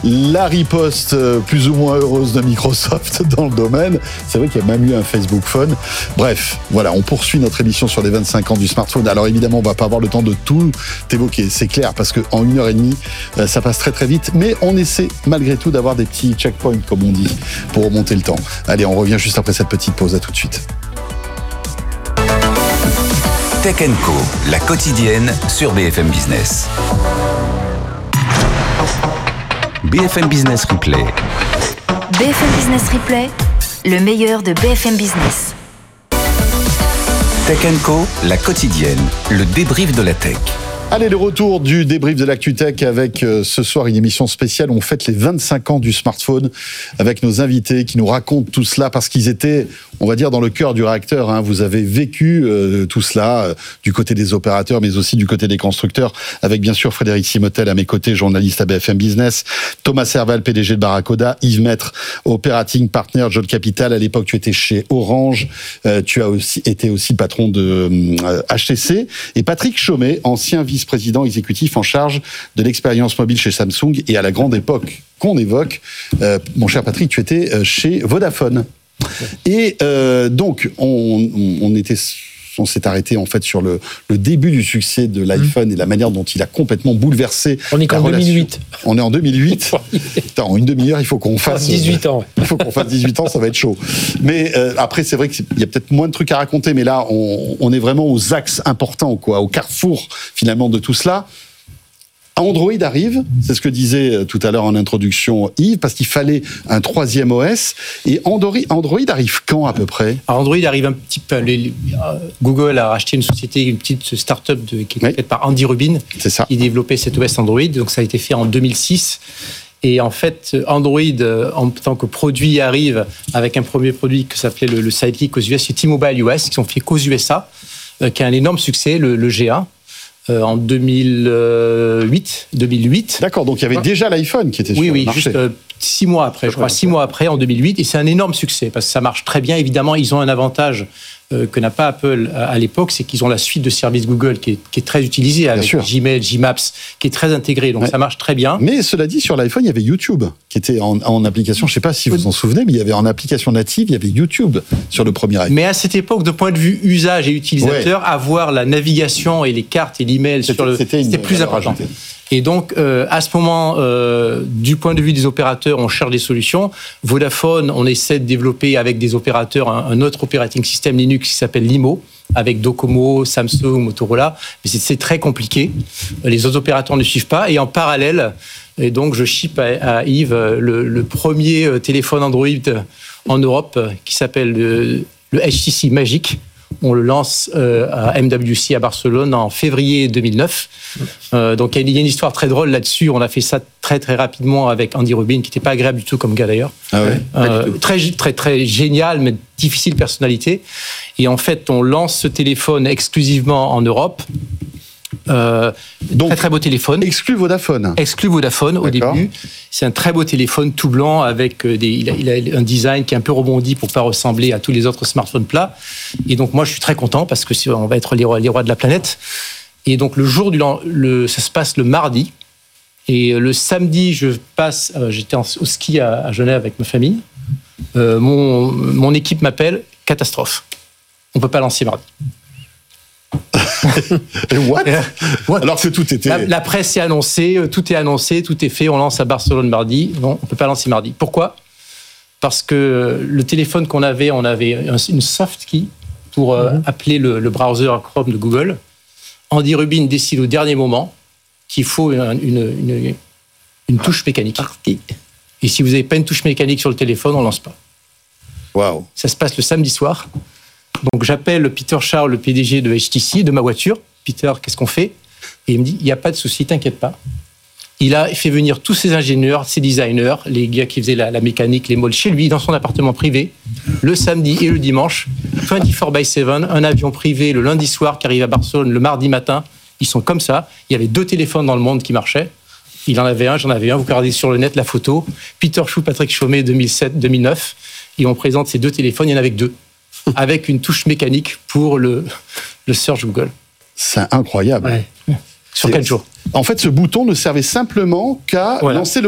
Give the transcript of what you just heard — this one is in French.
la riposte plus ou moins heureuse de Microsoft dans le domaine. C'est vrai qu'il y a même eu un Facebook Phone. Bref, voilà, on poursuit notre émission sur les 25 ans du smartphone. Alors évidemment, on va pas avoir le temps de tout évoquer, c'est clair, parce qu'en 1h30, ça passe très très vite. Mais on essaie malgré tout d'avoir des petits checkpoints, comme on dit, pour remonter le temps. Allez, on revient juste après cette petite pause. À tout de suite. Tech & Co, la quotidienne sur BFM Business. BFM Business Replay. BFM Business Replay, le meilleur de BFM Business. Tech & Co, la quotidienne, le débrief de la tech. Allez, le retour du débrief de l'ActuTech avec ce soir une émission spéciale. On fête les 25 ans du smartphone avec nos invités qui nous racontent tout cela parce qu'ils étaient, on va dire, dans le cœur du réacteur. Hein. Vous avez vécu tout cela du côté des opérateurs, mais aussi du côté des constructeurs, avec bien sûr Frédéric Simotel à mes côtés, journaliste à BFM Business, Thomas Serval, PDG de Barracoda, Yves Maître, Operating Partner, John Capital. À l'époque, tu étais chez Orange. Tu as aussi été aussi patron de HTC. Et Patrick Chaumet, ancien vice-président exécutif en charge de l'expérience mobile chez Samsung et à la grande époque qu'on évoque. Mon cher Patrick, tu étais chez Vodafone. Et donc, on s'est arrêté en fait sur le début du succès de l'iPhone et la manière dont il a complètement bouleversé. On est qu'en 2008. On est en 2008. Attends, en une demi-heure, il faut qu'on fasse 18 ans. Il faut qu'on fasse 18 ans, ça va être chaud. Mais après, c'est vrai qu'il y a peut-être moins de trucs à raconter, mais là, on est vraiment aux axes importants, quoi, au carrefour finalement de tout cela. Android arrive, c'est ce que disait tout à l'heure en introduction Yves, parce qu'il fallait un troisième OS. Et Android arrive quand à peu près ? Alors Android arrive un petit peu. Google a racheté une petite start-up qui est faite par Andy Rubin, qui développait cet OS Android. Donc ça a été fait en 2006. Et en fait, Android, en tant que produit, arrive avec un premier produit qui s'appelait le Sidekick aux US, c'est T-Mobile US, qui sont fait qu'aux USA, qui a un énorme succès, le G1. En 2008. D'accord, donc il y avait déjà l'iPhone qui était sur le marché. Juste 6 mois après, je crois, 6 mois après, en 2008, et c'est un énorme succès, parce que ça marche très bien. Évidemment, ils ont un avantage que n'a pas Apple à l'époque, c'est qu'ils ont la suite de services Google qui est très utilisée, avec Gmail, Gmaps, qui est très intégrée, donc ça marche très bien. Mais cela dit, sur l'iPhone, il y avait YouTube, qui était en application, je ne sais pas si vous vous en souvenez, mais il y avait en application native, il y avait YouTube sur le premier iPhone. Mais à cette époque, de point de vue usage et utilisateur, avoir la navigation et les cartes et l'email c'était plus important. Et donc, à ce moment, du point de vue des opérateurs, on cherche des solutions. Vodafone, on essaie de développer avec des opérateurs un autre operating system Linux qui s'appelle Limo, avec Docomo, Samsung, Motorola. Mais c'est très compliqué. Les autres opérateurs ne suivent pas. Et en parallèle, et donc je ship à Yves le premier téléphone Android en Europe qui s'appelle le HTC Magic. On le lance à MWC à Barcelone en février 2009. Donc il y a une histoire très drôle là-dessus. On a fait ça très très rapidement avec Andy Rubin, qui n'était pas agréable du tout comme gars d'ailleurs. Ah ouais, très très très génial, mais difficile personnalité. Et en fait, on lance ce téléphone exclusivement en Europe. Donc, très beau téléphone. Exclu Vodafone au début. C'est un très beau téléphone tout blanc avec il a un design qui est un peu rebondi pour pas ressembler à tous les autres smartphones plats. Et donc moi je suis très content parce que on va être les rois de la planète. Et donc le jour ça se passe le mardi. Et le samedi j'étais au ski à Genève avec ma famille. Mon équipe m'appelle, catastrophe. On peut pas lancer mardi. What? Alors que tout était... La presse est annoncée, tout est fait, on lance à Barcelone mardi. Non, on ne peut pas lancer mardi. Pourquoi ? Parce que le téléphone qu'on avait, on avait une soft key pour appeler le browser Chrome de Google. Andy Rubin décide au dernier moment qu'il faut une touche mécanique. Et si vous n'avez pas une touche mécanique sur le téléphone, on ne lance pas. Wow. Ça se passe le samedi soir. Donc j'appelle Peter Charles, le PDG de HTC, de ma voiture. Peter, qu'est-ce qu'on fait ? Et il me dit, il n'y a pas de souci, t'inquiète pas. Il a fait venir tous ses ingénieurs, ses designers, les gars qui faisaient la mécanique, les moldes, chez lui, dans son appartement privé, le samedi et le dimanche, 24/7, un avion privé le lundi soir qui arrive à Barcelone le mardi matin. Ils sont comme ça. Il y avait 2 téléphones dans le monde qui marchaient. Il en avait un, j'en avais un. Vous regardez sur le net la photo. Peter Chou, Patrick Chaumet, 2007-2009. Et on présente ces 2 téléphones, il y en avait que 2. Avec une touche mécanique pour le search Google. C'est incroyable. Ouais. Sur 4 jours. En fait, ce bouton ne servait simplement qu'à lancer le